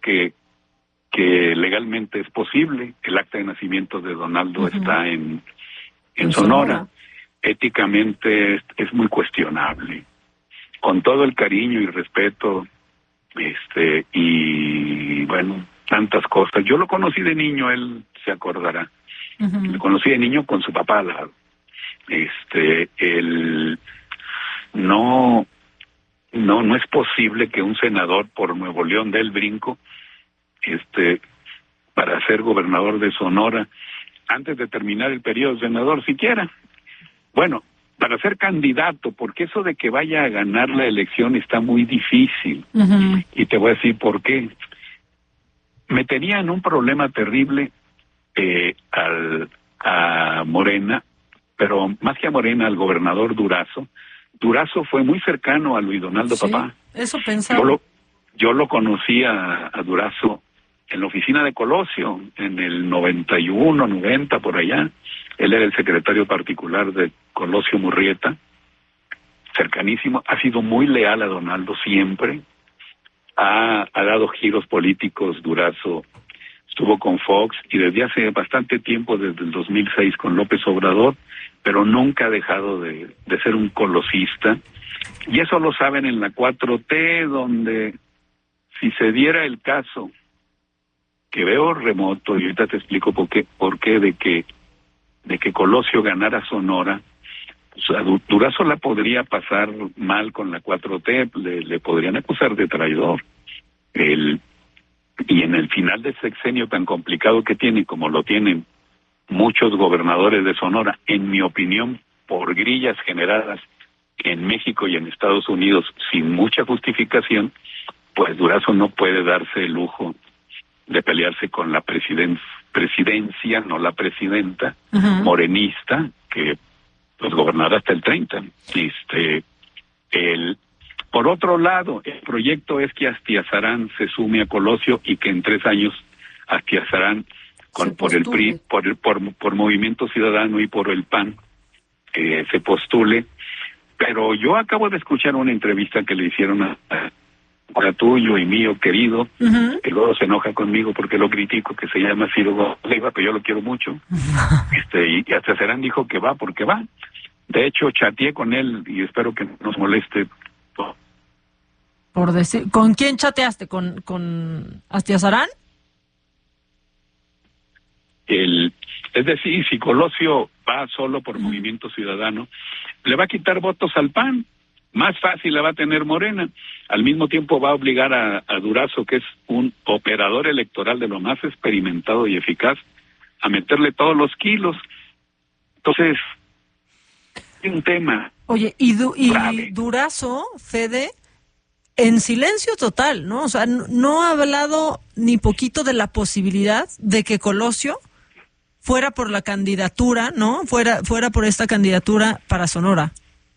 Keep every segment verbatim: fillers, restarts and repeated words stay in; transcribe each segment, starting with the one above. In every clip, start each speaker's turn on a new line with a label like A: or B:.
A: que que legalmente es posible. El acta de nacimiento de Donaldo uh-huh. está en, en, en Sonora. Sonora. Éticamente es, es muy cuestionable. Con todo el cariño y respeto, este, y bueno, tantas cosas. Yo lo conocí de niño, él se acordará. Uh-huh. Lo conocí de niño con su papá al lado. Este, él no, no, no es posible que un senador por Nuevo León dé el brinco, este, para ser gobernador de Sonora antes de terminar el periodo de senador siquiera. Bueno, para ser candidato, porque eso de que vaya a ganar la elección está muy difícil. Uh-huh. Y te voy a decir por qué. Me tenía en un problema terrible eh, al, a Morena, pero más que a Morena, al gobernador Durazo. Durazo fue muy cercano a Luis Donaldo
B: sí,
A: Papá.
B: Eso pensaba.
A: Yo lo, yo lo conocí a, a Durazo en la oficina de Colosio, en el noventa y uno, noventa, por allá. Él era el secretario particular de Colosio Murrieta, cercanísimo. Ha sido muy leal a Donaldo siempre. Ha, ha dado giros políticos, Durazo. Estuvo con Fox y desde hace bastante tiempo, desde el dos mil seis, con López Obrador, pero nunca ha dejado de, de ser un colosista. Y eso lo saben en la cuatro T, donde si se diera el caso, que veo remoto, y ahorita te explico por qué, por qué de que de que Colosio ganara Sonora, pues a Durazo la podría pasar mal con la cuatro T, le, le podrían acusar de traidor. El, y en el final de sexenio tan complicado que tiene, como lo tienen muchos gobernadores de Sonora, en mi opinión, por grillas generadas en México y en Estados Unidos sin mucha justificación, pues Durazo no puede darse el lujo de pelearse con la presiden- presidencia, no la presidenta, uh-huh. morenista, que pues gobernará hasta el treinta. Este, el, por otro lado, el proyecto es que Astiazarán se sume a Colosio y que en tres años Astiazarán, con, por el P R I, por, el, por, por Movimiento Ciudadano y por el P A N, eh, se postule. Pero yo acabo de escuchar una entrevista que le hicieron a, a a tuyo y mío querido, uh-huh. que luego se enoja conmigo porque lo critico, que se llama Ciro Leiva, pero yo lo quiero mucho. Uh-huh. Este, y hasta Serán dijo que va porque va. De hecho, chateé con él y espero que no nos moleste.
B: Por decir, ¿con quién chateaste? ¿Con, con Astiazarán?
A: El, es decir, si Colosio va solo por uh-huh. Movimiento Ciudadano, le va a quitar votos al P A N. Más fácil la va a tener Morena. Al mismo tiempo va a obligar a, a Durazo, que es un operador electoral de lo más experimentado y eficaz, a meterle todos los kilos. Entonces, hay un tema.
B: Oye, y, du- y Durazo, Fede, en silencio total, ¿no? O sea, no, no ha hablado ni poquito de la posibilidad de que Colosio fuera por la candidatura, ¿no? Fuera, fuera por esta candidatura para Sonora.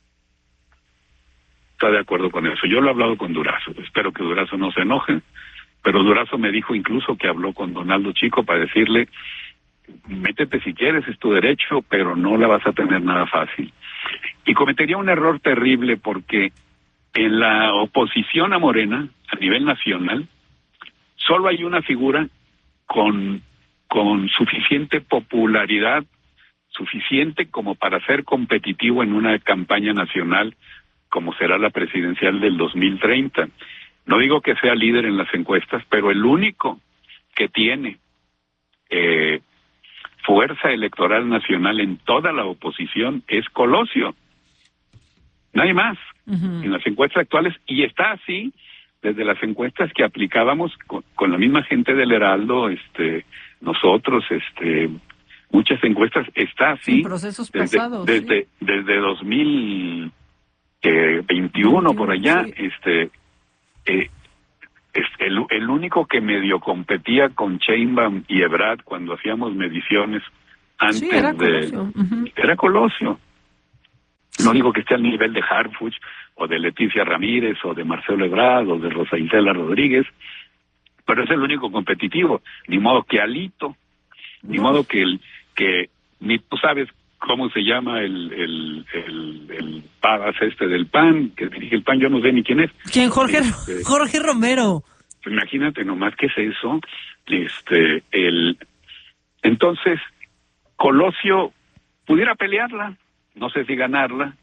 A: Está de acuerdo con eso. Yo lo he hablado con Durazo. Espero que Durazo no se enoje, pero Durazo me dijo incluso que habló con Donaldo Chico para decirle, métete si quieres, es tu derecho, pero no la vas a tener nada fácil. Y cometería un error terrible porque en la oposición a Morena, a nivel nacional, solo hay una figura con, con suficiente popularidad, suficiente como para ser competitivo en una campaña nacional, como será la presidencial del dos mil treinta. No digo que sea líder en las encuestas, pero el único que tiene eh, fuerza electoral nacional en toda la oposición es Colosio. Nadie más uh-huh. en las encuestas actuales, y está así desde las encuestas que aplicábamos con, con la misma gente del Heraldo, este, nosotros, este, muchas encuestas, está así.
B: En procesos
A: desde,
B: pasados.
A: Desde,
B: sí.
A: desde dos mil veintiuno, veintiuno por allá, sí. este, eh, es el, el único que medio competía con Sheinbaum y Ebrard cuando hacíamos mediciones antes
B: sí, era
A: de
B: Colosio. Uh-huh.
A: era Colosio. No
B: sí.
A: digo que esté al nivel de Harfuch o de Leticia Ramírez o de Marcelo Ebrard o de Rosa Isela Rodríguez, pero es el único competitivo. Ni modo que Alito, ni no. modo que el que ni tú sabes cómo se llama el el el, el pavas este del P A N, que dirige el P A N, yo no sé ni quién es.
B: ¿Quién? Jorge este, Jorge Romero.
A: Imagínate nomás qué es eso. Este, el, entonces, Colosio pudiera pelearla, no sé si ganarla,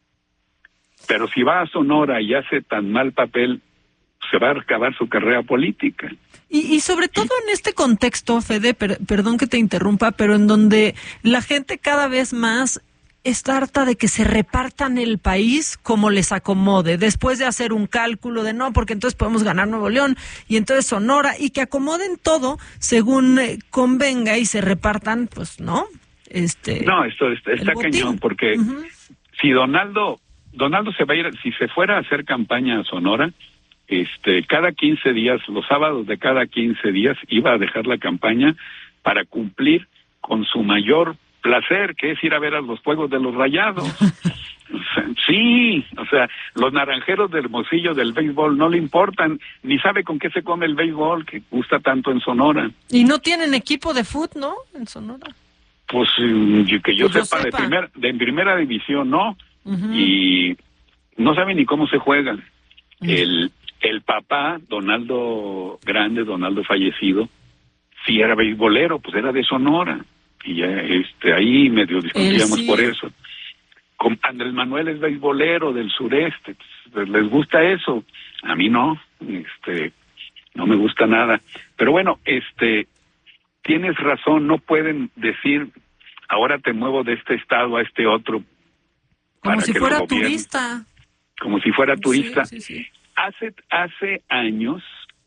A: pero si va a Sonora y hace tan mal papel, se va a acabar su carrera política.
B: Y, y sobre todo en este contexto, Fede, per, perdón que te interrumpa, pero en donde la gente cada vez más está harta de que se repartan el país como les acomode, después de hacer un cálculo de no, porque entonces podemos ganar Nuevo León y entonces Sonora, y que acomoden todo según eh, convenga y se repartan, pues, ¿no? Este,
A: no, esto está, está cañón, porque uh-huh. si Donaldo, Donaldo se va a ir, si se fuera a hacer campaña a Sonora, este, cada quince días, los sábados de cada quince días, iba a dejar la campaña para cumplir con su mayor placer, que es ir a ver a los Juegos de los Rayados. O sea, sí, o sea, los naranjeros de Hermosillo del béisbol no le importan, ni sabe con qué se come el béisbol, que gusta tanto en Sonora.
B: Y no tienen equipo de fútbol, ¿no? En Sonora.
A: Pues que yo, sepa, yo sepa, de primer, de primera división, ¿no? Uh-huh. Y no saben ni cómo se juegan. Uh-huh. El, el papá, Donaldo Grande, Donaldo fallecido, sí era beisbolero, pues era de Sonora. Y ya, este, ahí medio discutíamos sí. por eso. Con Andrés Manuel es beisbolero del sureste, pues, les gusta eso. A mí no, este, no me gusta nada. Pero bueno, este, tienes razón, no pueden decir, ahora te muevo de este estado a este otro.
B: Como si fuera turista.
A: Como si fuera turista.
B: Sí, sí, sí.
A: Hace, hace años,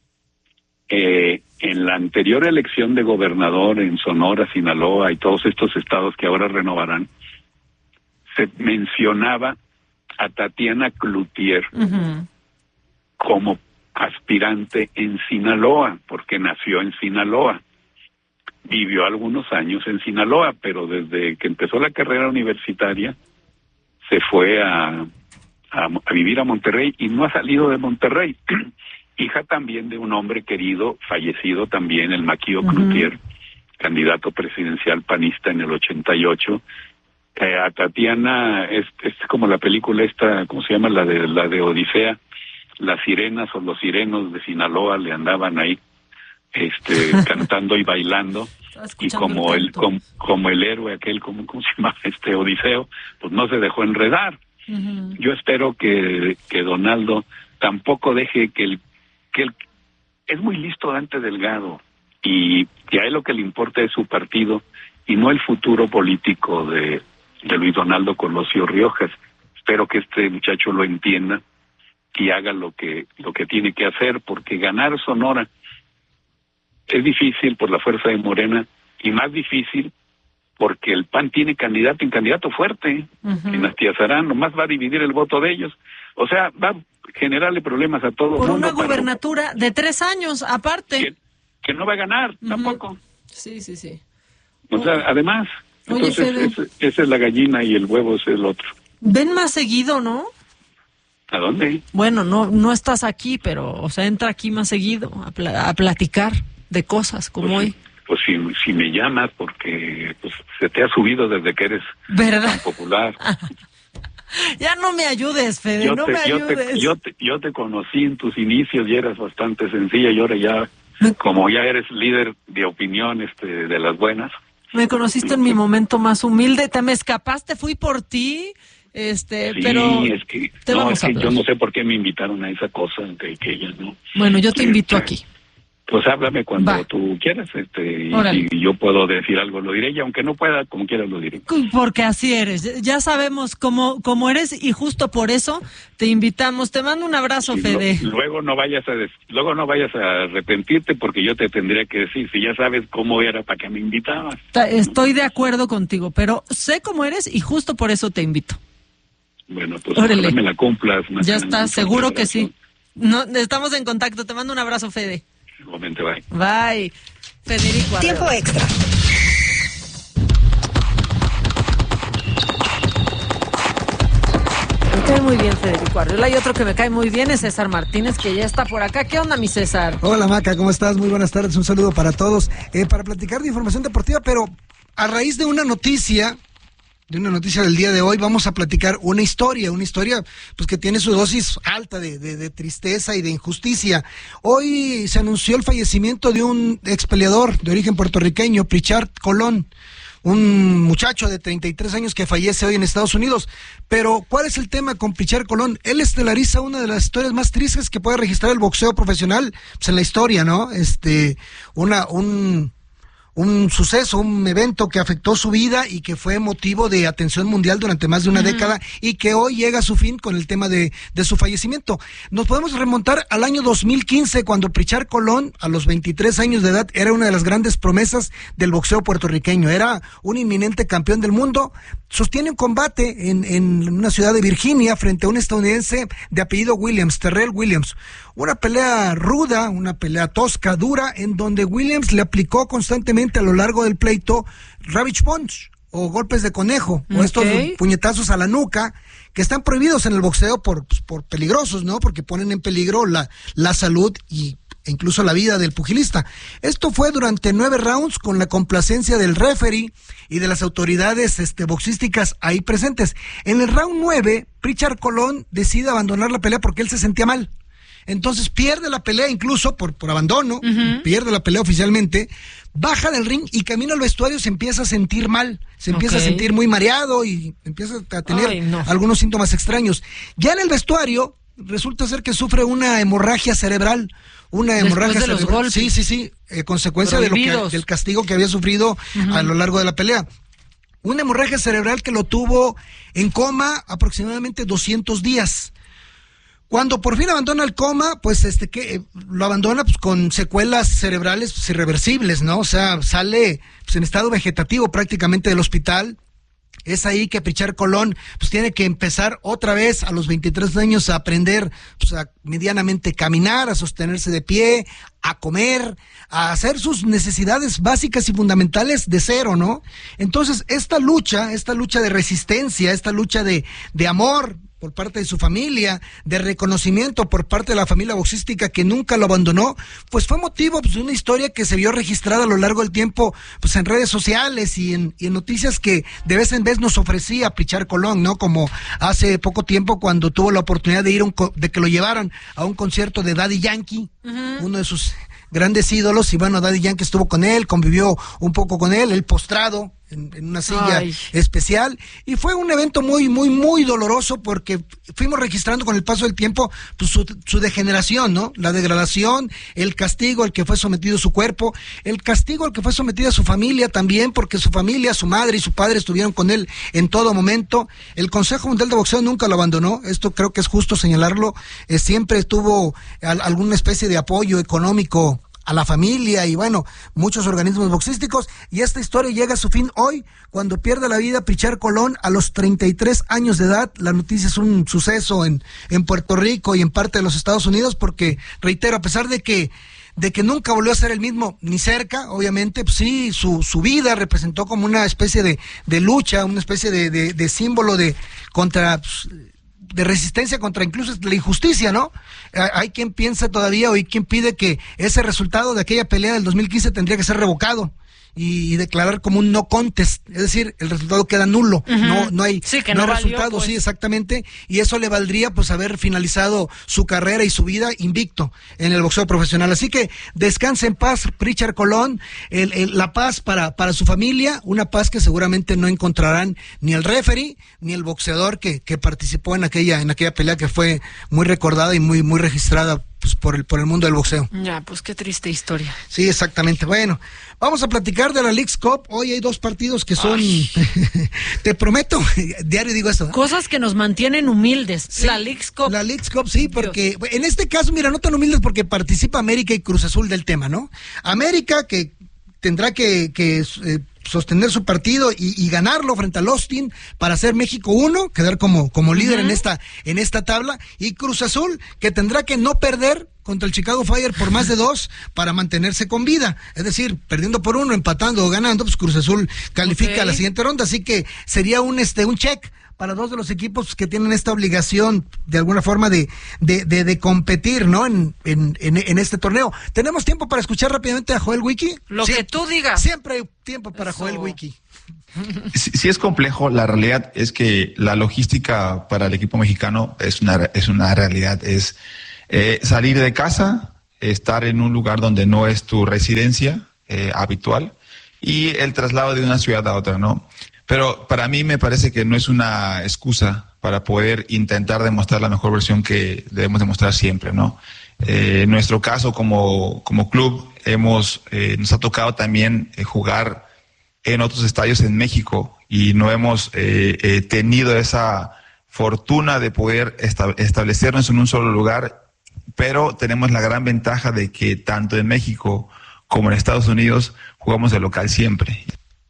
A: eh, en la anterior elección de gobernador en Sonora, Sinaloa y todos estos estados que ahora renovarán, se mencionaba a Tatiana Cloutier uh-huh. como aspirante en Sinaloa, porque nació en Sinaloa. Vivió algunos años en Sinaloa, pero desde que empezó la carrera universitaria se fue a, a, a vivir a Monterrey y no ha salido de Monterrey. Hija también de un hombre querido, fallecido también, el Maquillo uh-huh. Cloutier, candidato presidencial panista en el ochenta y ocho. Eh, a Tatiana, es, es como la película esta, ¿cómo se llama? La de la de Odisea. Las sirenas o los sirenos de Sinaloa le andaban ahí este cantando y bailando, y como el, el como, como el héroe aquel, como ¿cómo se llama? Este Odiseo, pues no se dejó enredar. Uh-huh. Yo espero que, que Donaldo tampoco deje que el que él es muy listo Dante Delgado, y que a él lo que le importa es su partido y no el futuro político de, de Luis Donaldo Colosio Riojas. Espero que este muchacho lo entienda y haga lo que lo que tiene que hacer, porque ganar Sonora es difícil por la fuerza de Morena, y más difícil porque el P A N tiene candidato y candidato fuerte, uh-huh. en Astiazarán, nomás va a dividir el voto de ellos. O sea, va a generarle problemas a todo el mundo.
B: Por una gubernatura de tres años, aparte.
A: Que, que no va a ganar, uh-huh. tampoco.
B: Sí, sí, sí.
A: O sea, además, Oye, entonces, ese, esa es la gallina y el huevo es el otro.
B: Ven más seguido, ¿no?
A: ¿A dónde?
B: Bueno, no no estás aquí, pero, o sea, entra aquí más seguido a, pl- a platicar de cosas como
A: pues,
B: hoy.
A: Pues si, si me llamas, porque pues, se te ha subido desde que eres
B: ¿verdad?
A: Tan popular.
B: Ya no me ayudes, Fede,
A: yo
B: no
A: te,
B: me
A: yo
B: ayudes.
A: Te, yo, te, yo te conocí en tus inicios y eras bastante sencilla, y ahora ya, como ya eres líder de opinión este, de las buenas.
B: Me conociste en mi momento más humilde, te me escapaste, fui por ti, este,
A: sí,
B: pero
A: es que,
B: te
A: no,
B: vamos
A: es
B: a
A: que
B: hablar.
A: yo no sé por qué me invitaron a esa cosa que, que ella no.
B: Bueno, yo te invito
A: este,
B: aquí.
A: Pues háblame cuando
B: Va.
A: tú quieras, este, y si yo puedo decir algo, lo diré, y aunque no pueda, como quieras lo diré.
B: Porque así eres, ya sabemos cómo, cómo eres, y justo por eso te invitamos. Te mando un abrazo,
A: Sí,
B: Fede.
A: Lo, luego no vayas a des, luego no vayas a arrepentirte, porque yo te tendría que decir, si ya sabes cómo era, para qué me invitabas.
B: Estoy de acuerdo contigo, pero sé cómo eres y justo por eso te invito.
A: Bueno, pues ojalá me la cumplas.
B: Ya está, seguro que sí. No, estamos en contacto, te mando un abrazo, Fede.
A: Igualmente, bye.
B: Bye. Federico Arreola.
C: Tiempo extra.
B: Me cae muy bien Federico Arreola, y otro que me cae muy bien es César Martínez, que ya está por acá. ¿Qué onda, mi César?
D: Hola, Maca, ¿cómo estás? Muy buenas tardes, un saludo para todos. Eh, para platicar de información deportiva, pero a raíz de una noticia de una noticia del día de hoy. Vamos a platicar una historia, una historia pues que tiene su dosis alta de, de, de tristeza y de injusticia. Hoy se anunció el fallecimiento de un ex peleador de origen puertorriqueño, Pritchard Colón, un muchacho de treinta y tres años que fallece hoy en Estados Unidos. Pero, ¿cuál es el tema con Pritchard Colón? Él estelariza una de las historias más tristes que puede registrar el boxeo profesional pues, en la historia, ¿no? Este, una, un... un suceso, un evento que afectó su vida y que fue motivo de atención mundial durante más de una uh-huh. década y que hoy llega a su fin con el tema de, de su fallecimiento. Nos podemos remontar al año dos mil quince, cuando Pritchard Colón, a los veintitrés años de edad, era una de las grandes promesas del boxeo puertorriqueño. Era un inminente campeón del mundo. Sostiene un combate en, en una ciudad de Virginia frente a un estadounidense de apellido Williams, Terrell Williams. Una pelea ruda, una pelea tosca, dura, en donde Williams le aplicó constantemente a lo largo del pleito Ravage Punch o golpes de conejo, okay. o estos puñetazos a la nuca que están prohibidos en el boxeo por, por peligrosos, ¿no? Porque ponen en peligro la, la salud y e incluso la vida del pugilista. Esto fue durante nueve rounds con la complacencia del referee y de las autoridades este, boxísticas ahí presentes. En el round nueve, Pritchard Colón decide abandonar la pelea porque él se sentía mal. Entonces pierde la pelea incluso por, por abandono, uh-huh. pierde la pelea oficialmente, baja del ring y camino al vestuario se empieza a sentir mal, se empieza okay. a sentir muy mareado y empieza a tener Ay, no. algunos síntomas extraños. Ya en el vestuario resulta ser que sufre una hemorragia cerebral, una hemorragia
B: de los
D: cerebral,
B: golpes.
D: sí, sí, sí, eh, consecuencia de lo que, del castigo que había sufrido uh-huh. a lo largo de la pelea. Una hemorragia cerebral que lo tuvo en coma aproximadamente doscientos días. Cuando por fin abandona el coma, pues este que eh, lo abandona pues con secuelas cerebrales pues, irreversibles, ¿no? O sea, sale pues en estado vegetativo prácticamente del hospital. Es ahí que Pritchard Colón pues tiene que empezar otra vez a los veintitrés años a aprender pues, a medianamente caminar, a sostenerse de pie, a comer, a hacer sus necesidades básicas y fundamentales de cero, ¿no? Entonces, esta lucha, esta lucha de resistencia, esta lucha de, de amor por parte de su familia, de reconocimiento por parte de la familia boxística que nunca lo abandonó, pues fue motivo pues, de una historia que se vio registrada a lo largo del tiempo pues en redes sociales y en, y en noticias que de vez en vez nos ofrecía Pritchard Colón, ¿no? Como hace poco tiempo cuando tuvo la oportunidad de ir a un, de que lo llevaran a un concierto de Daddy Yankee, uh-huh. uno de sus grandes ídolos, y bueno, Daddy Yankee estuvo con él, convivió un poco con él, él postrado en, en una silla Ay. especial, y fue un evento muy, muy, muy doloroso porque fuimos registrando con el paso del tiempo pues, su, su degeneración, ¿no? La degradación, el castigo al que fue sometido su cuerpo, el castigo al que fue sometida su familia también, porque su familia, su madre y su padre estuvieron con él en todo momento. El Consejo Mundial de Boxeo nunca lo abandonó, esto creo que es justo señalarlo, eh, siempre tuvo al, alguna especie de apoyo económico a la familia y bueno, muchos organismos boxísticos, y esta historia llega a su fin hoy, cuando pierde la vida Pritchard Colón a los treinta y tres años de edad. La noticia es un suceso en, en Puerto Rico y en parte de los Estados Unidos, porque, reitero, a pesar de que de que nunca volvió a ser el mismo, ni cerca, obviamente, pues sí, su, su vida representó como una especie de, de lucha, una especie de, de, de símbolo de contra... Pues, de resistencia contra incluso la injusticia, ¿no? Hay quien piensa todavía o hay quien pide que ese resultado de aquella pelea del dos mil quince tendría que ser revocado y, y declarar como un no contest, es decir, el resultado queda nulo, uh-huh. no no hay
B: sí, que
D: no,
B: no
D: hay resultado,
B: pues.
D: sí, exactamente, y eso le valdría pues haber finalizado su carrera y su vida invicto en el boxeo profesional. Así que descanse en paz Pritchard Colón, el, el, la paz para para su familia, una paz que seguramente no encontrarán ni el referee ni el boxeador que, que participó en aquella en aquella pelea que fue muy recordada y muy muy registrada pues por el por el mundo del boxeo.
B: Ya, pues qué triste historia.
D: Sí, exactamente. Bueno, vamos a platicar de la Leagues Cup. Hoy hay dos partidos que son, te prometo, diario digo esto, ¿eh?
B: Cosas que nos mantienen humildes. Sí, la Leagues Cup.
D: La Leagues Cup, sí, porque Dios. En este caso, mira, no tan humildes porque participa América y Cruz Azul del tema, ¿no? América que tendrá que, que eh, sostener su partido y, y ganarlo frente al Austin para hacer México uno, quedar como, como líder uh-huh. en esta, en esta tabla, y Cruz Azul que tendrá que no perder contra el Chicago Fire por más de dos para mantenerse con vida, es decir, perdiendo por uno, empatando o ganando, pues Cruz Azul califica okay. a la siguiente ronda, así que sería un este un check para dos de los equipos que tienen esta obligación, de alguna forma, de, de, de, de competir, ¿no? En, en, en, en este torneo. ¿Tenemos tiempo para escuchar rápidamente a Joel Wiki?
B: Lo sí, que tú digas.
D: Siempre hay tiempo para Eso. Joel Wiki.
C: Sí, sí es complejo. La realidad es que la logística para el equipo mexicano es una, es una realidad. Es eh, salir de casa, estar en un lugar donde no es tu residencia eh, habitual y el traslado de una ciudad a otra, ¿no? Pero para mí me parece que no es una excusa para poder intentar demostrar la mejor versión que debemos demostrar siempre, ¿no? Eh, en nuestro caso como, como club hemos, eh, nos ha tocado también eh, jugar en otros estadios en México y no hemos eh, eh, tenido esa fortuna de poder esta- establecernos en un solo lugar, pero tenemos la gran ventaja de que tanto en México como en Estados Unidos jugamos de local siempre.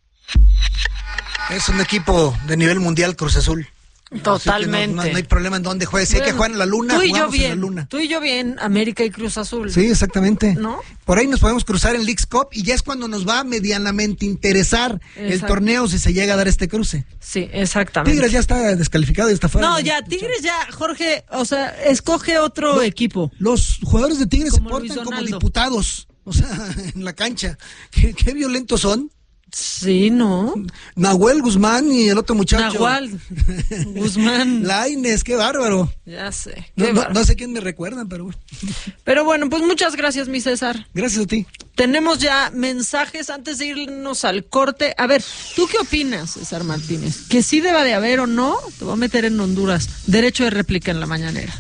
D: Es un equipo de nivel mundial, Cruz Azul.
B: Totalmente.
D: No, no, no hay problema en dónde juegue. Si bueno, hay que jugar en la luna,
B: tú y yo
D: jugamos
B: bien,
D: en la luna.
B: Tú y yo bien, América y Cruz Azul.
D: Sí, exactamente.
B: ¿No?
D: Por ahí nos podemos cruzar en Leagues Cup y ya es cuando nos va a medianamente interesar Exacto. el torneo si se llega a dar este cruce.
B: Sí, exactamente.
D: Tigres ya está descalificado y está fuera.
B: No, ya, Tigres ya, Jorge, o sea, escoge otro
D: no,
B: equipo.
D: Los jugadores de Tigres
B: como
D: se portan como diputados, o sea, en la cancha. ¿Qué, qué violentos son?
B: Sí, ¿no?
D: Nahuel Guzmán y el otro muchacho.
B: Nahuel Guzmán.
D: Lainez, qué bárbaro.
B: Ya sé.
D: No, no, no sé quién me recuerdan, pero...
B: Pero bueno, pues muchas gracias, mi César.
D: Gracias a ti.
B: Tenemos ya mensajes antes de irnos al corte. A ver, ¿tú qué opinas, César Martínez? ¿Que sí deba de haber o no? Te voy a meter en Honduras. Derecho de réplica en la mañanera.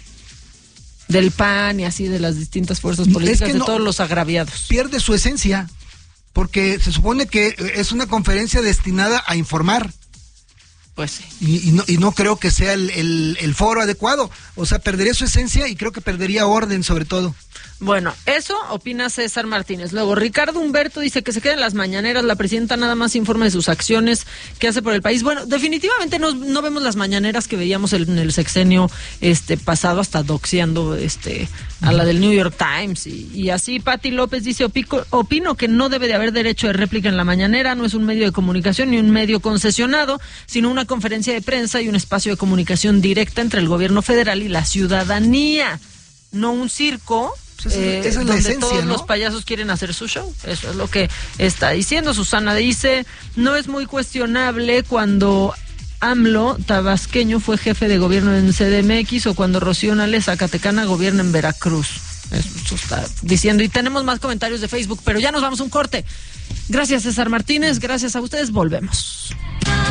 B: Del P A N y así, de las distintas fuerzas políticas, es que de no, todos los agraviados.
D: Pierde su esencia. Porque se supone que es una conferencia destinada a informar.
B: Pues sí.
D: Y, y, no, y no creo que sea el, el, el foro adecuado. O sea, perdería su esencia y creo que perdería orden sobre todo.
B: Bueno, eso opina César Martínez. Luego, Ricardo Humberto dice que se queden las mañaneras, la presidenta nada más informa de sus acciones que hace por el país. Bueno, definitivamente no, no vemos las mañaneras que veíamos en el sexenio este pasado, hasta doxeando este, a la del New York Times. Y, y así, Pati López dice, Opico, opino que no debe de haber derecho de réplica en la mañanera, no es un medio de comunicación ni un medio concesionado, sino una conferencia de prensa y un espacio de comunicación directa entre el gobierno federal y la ciudadanía, no un circo.
D: Pues esa,
B: eh,
D: esa es
B: donde
D: la esencia,
B: todos
D: ¿no?
B: los payasos quieren hacer su show. Eso es lo que está diciendo. Susana dice, no es muy cuestionable cuando AMLO tabasqueño fue jefe de gobierno en C D M X o cuando Rocío Nales Zacatecana gobierna en Veracruz. Eso está diciendo. Y tenemos más comentarios de Facebook, pero ya nos vamos a un corte. Gracias, César Martínez, gracias a ustedes, volvemos.